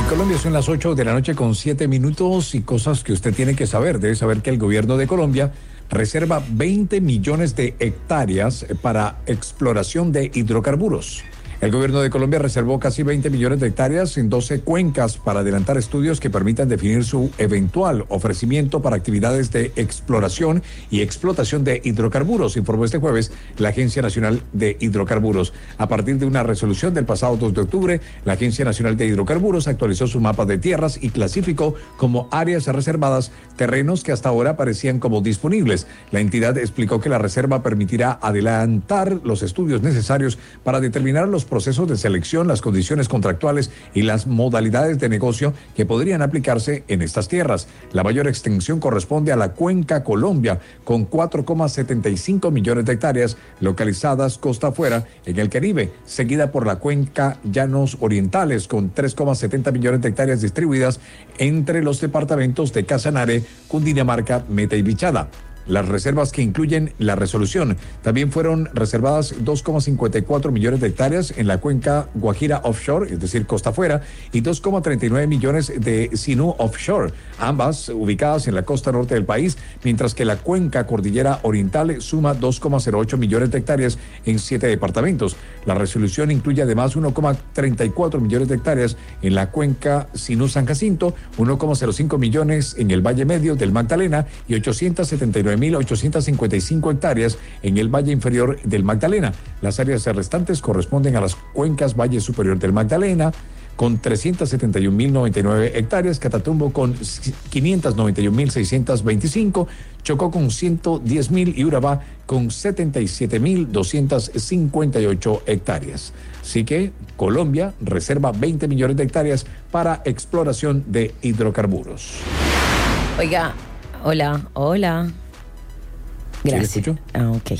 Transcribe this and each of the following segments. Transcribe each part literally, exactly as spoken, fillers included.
Colombia son las ocho de la noche con siete minutos y cosas que usted tiene que saber. Debe saber que el gobierno de Colombia reserva veinte millones de hectáreas para exploración de hidrocarburos. El gobierno de Colombia reservó casi veinte millones de hectáreas en doce cuencas para adelantar estudios que permitan definir su eventual ofrecimiento para actividades de exploración y explotación de hidrocarburos, informó este jueves la Agencia Nacional de Hidrocarburos. A partir de una resolución del pasado dos de octubre, la Agencia Nacional de Hidrocarburos actualizó su mapa de tierras y clasificó como áreas reservadas terrenos que hasta ahora parecían como disponibles. La entidad explicó que la reserva permitirá adelantar los estudios necesarios para determinar los procesos de selección, las condiciones contractuales y las modalidades de negocio que podrían aplicarse en estas tierras. La mayor extensión corresponde a la Cuenca Colombia, con cuatro coma setenta y cinco millones de hectáreas localizadas costa afuera en el Caribe, seguida por la Cuenca Llanos Orientales, con tres coma setenta millones de hectáreas distribuidas entre los departamentos de Casanare, Cundinamarca, Meta y Bichada. Las reservas que incluyen la resolución también fueron reservadas dos coma cincuenta y cuatro millones de hectáreas en la cuenca Guajira Offshore, es decir, costa afuera, y dos coma treinta y nueve millones de Sinú Offshore, ambas ubicadas en la costa norte del país, mientras que la cuenca Cordillera Oriental suma dos coma cero ocho millones de hectáreas en siete departamentos. La resolución incluye además uno coma treinta y cuatro millones de hectáreas en la cuenca Sinú San Jacinto, uno coma cero cinco millones en el Valle Medio del Magdalena y ochocientos setenta y nueve mil ochocientos cincuenta y cinco hectáreas en el Valle Inferior del Magdalena. Las áreas restantes corresponden a las cuencas Valle Superior del Magdalena, con trescientos setenta y un mil noventa y nueve hectáreas, Catatumbo con quinientos noventa y un mil seiscientos veinticinco, Chocó con ciento diez mil y Urabá con setenta y siete mil doscientos cincuenta y ocho hectáreas. Así que Colombia reserva veinte millones de hectáreas para exploración de hidrocarburos. Oiga, hola, hola. Gracias. ¿Sí, le escucho? Ah, ok.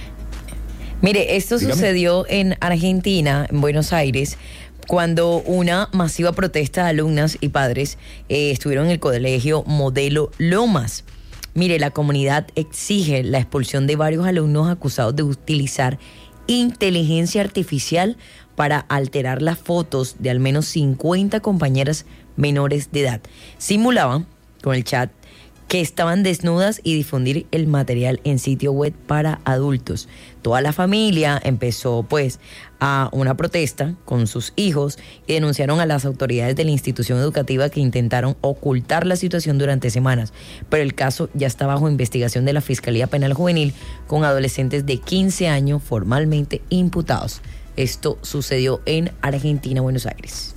Mire, esto Dígame. Sucedió en Argentina, en Buenos Aires, cuando una masiva protesta de alumnas y padres eh, estuvieron en el colegio Modelo Lomas. Mire, la comunidad exige la expulsión de varios alumnos acusados de utilizar inteligencia artificial para alterar las fotos de al menos cincuenta compañeras menores de edad. Simulaban con el chat que estaban desnudas y difundir el material en sitio web para adultos. Toda la familia empezó pues a una protesta con sus hijos y denunciaron a las autoridades de la institución educativa que intentaron ocultar la situación durante semanas, pero el caso ya está bajo investigación de la Fiscalía Penal Juvenil con adolescentes de quince años formalmente imputados. Esto sucedió en Argentina, Buenos Aires.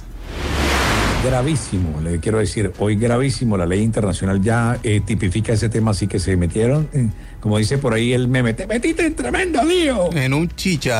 Gravísimo, le quiero decir, hoy gravísimo, la ley internacional ya eh, tipifica ese tema, así que se metieron, eh, como dice por ahí el meme, te metiste en tremendo lío. En un chicha.